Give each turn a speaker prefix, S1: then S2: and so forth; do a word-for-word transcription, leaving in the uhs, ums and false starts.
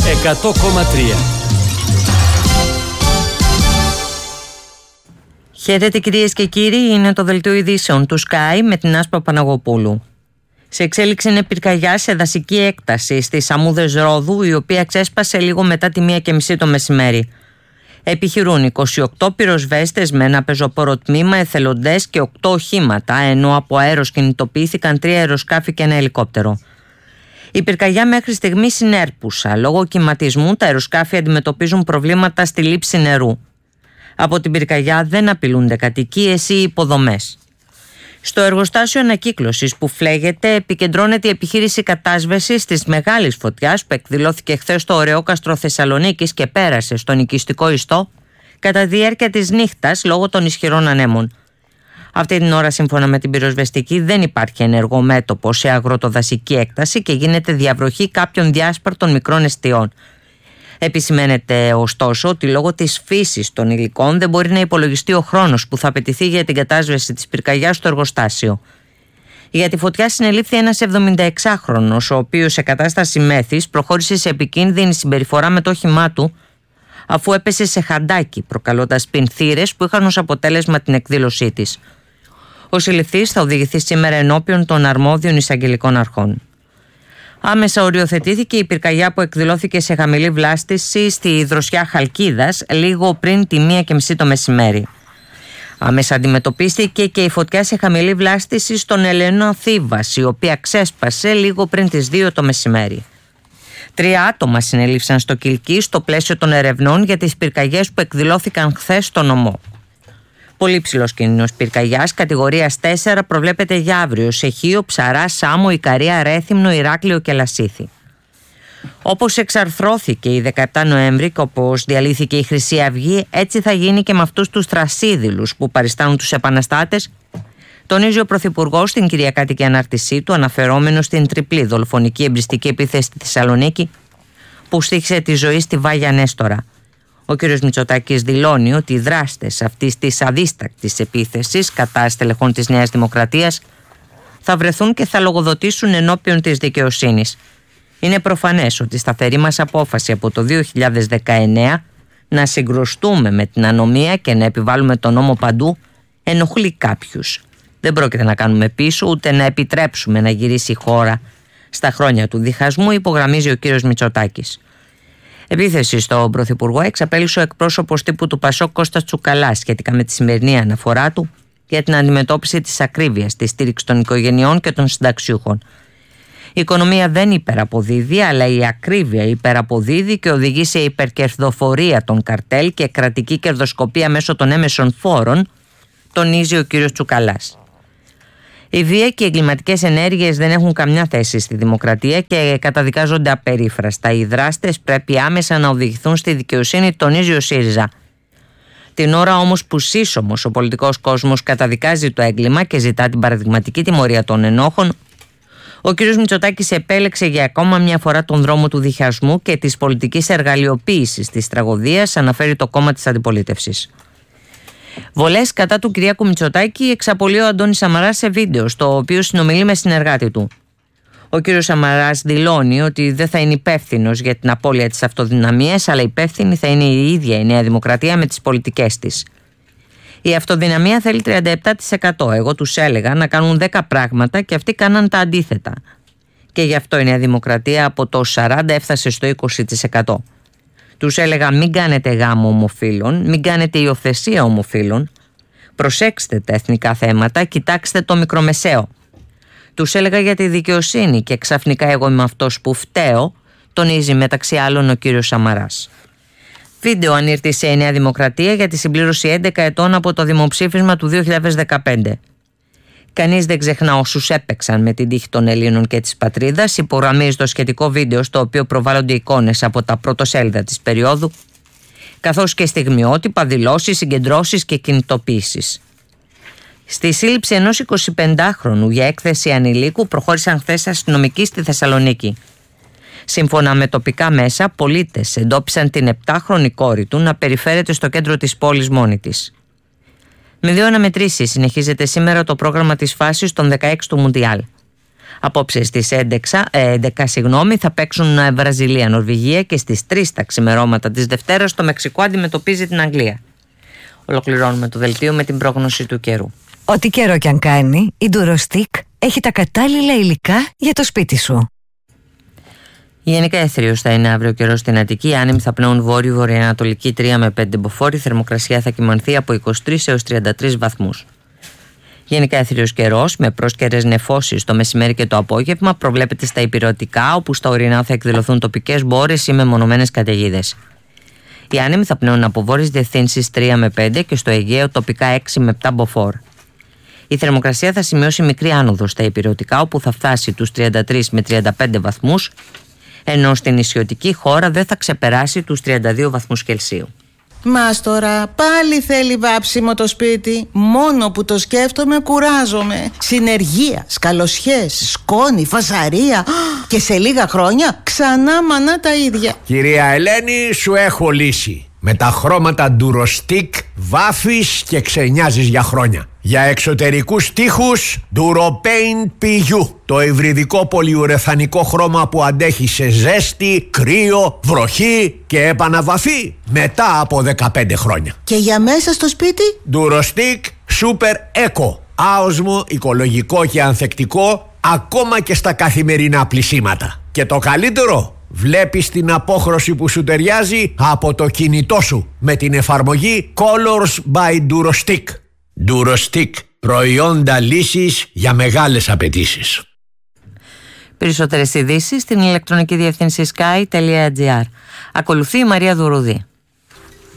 S1: εκατό κόμμα τρία.
S2: Χαίρετε κυρίες και κύριοι, είναι το δελτίο ειδήσεων του Sky με την Άσπα Παναγοπούλου. Σε εξέλιξη είναι πυρκαγιά σε δασική έκταση στις Αμμούδες Ρόδου, η οποία ξέσπασε λίγο μετά τη μία και μισή το μεσημέρι. Επιχειρούν είκοσι οκτώ πυροσβέστες με ένα πεζοπόρο τμήμα, εθελοντές και οκτώ οχήματα, ενώ από αέρος κινητοποιήθηκαν τρία αεροσκάφη και ένα ελικόπτερο. Η πυρκαγιά μέχρι στιγμής είναι έρπουσα. Λόγω κυματισμού τα αεροσκάφη αντιμετωπίζουν προβλήματα στη λήψη νερού. Από την πυρκαγιά δεν απειλούνται κατοικίες ή υποδομές. Στο εργοστάσιο ανακύκλωσης που φλέγεται επικεντρώνεται η επιχείρηση κατάσβεσης της μεγάλης φωτιάς που εκδηλώθηκε χθες στο Ωρεόκαστρο Θεσσαλονίκης και πέρασε στον οικιστικό ιστό κατά τη διάρκεια της νύχτας λόγω των ισχυρών ανέμων. Αυτή την ώρα, σύμφωνα με την πυροσβεστική, δεν υπάρχει ενεργό μέτωπο σε αγροτοδασική έκταση και γίνεται διαβροχή κάποιων διάσπαρτων μικρών εστιών. Επισημαίνεται ωστόσο ότι λόγω της φύσης των υλικών δεν μπορεί να υπολογιστεί ο χρόνος που θα απαιτηθεί για την κατάσβεση της πυρκαγιάς στο εργοστάσιο. Για τη φωτιά συνελήφθη ένας εβδομηνταεξάχρονος, ο οποίος σε κατάσταση μέθης προχώρησε σε επικίνδυνη συμπεριφορά με το όχημά του, αφού έπεσε σε χαντάκι, προκαλώντας πινθύρες που είχαν ως αποτέλεσμα την εκδήλωσή της. Ο συλληφθής θα οδηγηθεί σήμερα ενώπιον των αρμόδιων εισαγγελικών αρχών. Άμεσα οριοθετήθηκε η πυρκαγιά που εκδηλώθηκε σε χαμηλή βλάστηση στη δροσιά Χαλκίδας λίγο πριν τη μία και μισή το μεσημέρι. Άμεσα αντιμετωπίστηκε και η φωτιά σε χαμηλή βλάστηση στον Ελαιώνα Θήβας, η οποία ξέσπασε λίγο πριν τις δύο το μεσημέρι. Τρία άτομα συνελήφθησαν στο Κιλκί στο πλαίσιο των ερευνών για τις πυρκαγιές που εκδηλώθηκαν χθες στο νομό. Πολύ ψηλός κίνδυνος πυρκαγιάς κατηγορίας τέσσερα προβλέπεται για αύριο σε Χίο, Ψαρά, Σάμο, Ικαρία, Ρέθυμνο, Ηράκλειο και Λασίθι. Όπως εξαρθρώθηκε η δεκαεπτά Νοέμβρη και όπως διαλύθηκε η Χρυσή Αυγή, έτσι θα γίνει και με αυτούς τους θρασίδηλους που παριστάνουν τους επαναστάτες, τονίζει ο Πρωθυπουργός στην κυριακάτικη ανάρτησή του, αναφερόμενο στην τριπλή δολοφονική εμπριστική επίθεση στη Θεσσαλονίκη που στοίχησε τη ζωή στη Βάγια Νέστορα. Ο κ. Μητσοτάκης δηλώνει ότι οι δράστες αυτής της αδίστακτης επίθεσης κατά στελεχών της Νέας Δημοκρατίας θα βρεθούν και θα λογοδοτήσουν ενώπιον της δικαιοσύνης. Είναι προφανές ότι η σταθερή μας απόφαση από το δύο χιλιάδες δεκαεννέα να συγκρουστούμε με την ανομία και να επιβάλλουμε τον νόμο παντού ενοχλεί κάποιους. Δεν πρόκειται να κάνουμε πίσω ούτε να επιτρέψουμε να γυρίσει η χώρα στα χρόνια του διχασμού, υπογραμμίζει ο κ. Μητσοτάκης. Επίθεση στον Πρωθυπουργό εξαπέλυσε ο εκπρόσωπος τύπου του Πασόκ Κώστας Τσουκαλάς σχετικά με τη σημερινή αναφορά του για την αντιμετώπιση της ακρίβειας στη στήριξη των οικογενειών και των συνταξιούχων. Η οικονομία δεν υπεραποδίδει, αλλά η ακρίβεια υπεραποδίδει και οδηγεί σε υπερκερδοφορία των καρτέλ και κρατική κερδοσκοπία μέσω των έμεσων φόρων, τονίζει ο κ. Τσουκαλάς. Η βία και οι εγκληματικές ενέργειες δεν έχουν καμιά θέση στη δημοκρατία και καταδικάζονται απερίφραστα. Οι δράστες πρέπει άμεσα να οδηγηθούν στη δικαιοσύνη, τονίζει ο ΣΥΡΙΖΑ. Την ώρα όμως που σύσσωμος ο πολιτικός κόσμος καταδικάζει το έγκλημα και ζητά την παραδειγματική τιμωρία των ενόχων, ο κ. Μητσοτάκης επέλεξε για ακόμα μια φορά τον δρόμο του διχασμού και της πολιτικής εργαλειοποίησης της τραγωδίας, αναφέρει το κόμμα της αντιπολίτευσης. Βολές κατά του Κυριάκου Μητσοτάκη εξαπολύει ο Αντώνης Σαμαράς σε βίντεο, στο οποίο συνομιλεί με συνεργάτη του. Ο κ. Σαμαράς δηλώνει ότι δεν θα είναι υπεύθυνος για την απώλεια της αυτοδυναμίας, αλλά υπεύθυνη θα είναι η ίδια η Νέα Δημοκρατία με τις πολιτικές της. Η αυτοδυναμία θέλει τριάντα επτά τοις εκατό. Εγώ τους έλεγα να κάνουν δέκα πράγματα και αυτοί κάναν τα αντίθετα. Και γι' αυτό η Νέα Δημοκρατία από το σαράντα τοις εκατό έφτασε στο είκοσι τοις εκατό. Τους έλεγα μην κάνετε γάμο ομοφύλων, μην κάνετε υιοθεσία ομοφύλων, προσέξτε τα εθνικά θέματα, κοιτάξτε το μικρομεσαίο. Τους έλεγα για τη δικαιοσύνη και ξαφνικά εγώ είμαι αυτός που φταίω, τονίζει μεταξύ άλλων ο κύριος Σαμαράς. Βίντεο ανήρτησε η Νέα Δημοκρατία για τη συμπλήρωση έντεκα ετών από το δημοψήφισμα του δύο χιλιάδες δεκαπέντε. Κανείς δεν ξεχνά όσους έπαιξαν με την τύχη των Ελλήνων και της πατρίδας, υπογραμμίζει το σχετικό βίντεο στο οποίο προβάλλονται εικόνες από τα πρωτοσέλιδα της περίοδου, καθώς και στιγμιότυπα, δηλώσεις, συγκεντρώσεις και κινητοποίησεις. Στη σύλληψη ενός εικοσιπεντάχρονου για έκθεση ανηλίκου προχώρησαν χθες αστυνομικοί στη Θεσσαλονίκη. Σύμφωνα με τοπικά μέσα, πολίτες εντόπισαν την επτάχρονη κόρη του να περιφέρεται στο κέντρο της πόλης μόνη της. Με δύο αναμετρήσεις συνεχίζεται σήμερα το πρόγραμμα της φάσης των δεκαέξι του Μουντιάλ. Απόψε στις έντεκα, έντεκα συγγνώμη, θα παίξουν Βραζιλία, Νορβηγία και στις τρεις τα ξημερώματα της Δευτέρας το Μεξικό αντιμετωπίζει την Αγγλία. Ολοκληρώνουμε το δελτίο με την πρόγνωση του καιρού.
S1: Ό,τι καιρό κι αν κάνει, η Durostick έχει τα κατάλληλα υλικά για το σπίτι σου.
S2: Γενικά έθριος θα είναι αύριο καιρός στην Αττική. Άνεμοι θα πνέουν βόρειο-βορειοανατολική τρία με πέντε μποφόρ. Η θερμοκρασία θα κυμανθεί από είκοσι τρεις έως τριάντα τρεις βαθμούς. Γενικά έθριος καιρός με πρόσκαιρες νεφώσεις το μεσημέρι και το απόγευμα προβλέπεται στα ηπειρωτικά, όπου στα ορεινά θα εκδηλωθούν τοπικές μπόρες ή μεμονωμένες καταιγίδες. Οι άνεμοι θα πνέουν από βόρειες διευθύνσεις τρία με πέντε και στο Αιγαίο τοπικά έξι με επτά μποφόρ. Η θερμοκρασία θα σημειώσει μικρή άνοδο στα ηπειρωτικά, όπου θα φτάσει τους τριάντα τρεις με τριάντα πέντε βαθμούς, ενώ στην νησιωτική χώρα δεν θα ξεπεράσει τους τριάντα δύο βαθμούς Κελσίου.
S3: Μας τώρα πάλι θέλει βάψιμο το σπίτι. Μόνο που το σκέφτομαι κουράζομαι. Συνεργεία, σκαλοσιές, σκόνη, φασαρία. Και σε λίγα χρόνια ξανά μανά τα ίδια.
S4: Κυρία Ελένη, σου έχω λύση. Με τα χρώματα Durostick βάφεις και ξενιάζεις για χρόνια. Για εξωτερικούς τοίχους Duropaint πι γιου, το υβριδικό πολυουρεθανικό χρώμα που αντέχει σε ζέστη, κρύο, βροχή και επαναβαφή μετά από δεκαπέντε χρόνια.
S3: Και για μέσα στο σπίτι
S4: Durostick Super Eco, άοσμο, οικολογικό και ανθεκτικό ακόμα και στα καθημερινά πλυσίματα. Και το καλύτερο, βλέπεις την απόχρωση που σου ταιριάζει από το κινητό σου με την εφαρμογή Colors by Durostick. Durostick, προϊόντα λύσης για μεγάλες απαιτήσεις.
S2: Περισσότερες ειδήσεις στην ηλεκτρονική διεύθυνση sky τελεία gr. Ακολουθεί η Μαρία Δουρούδη.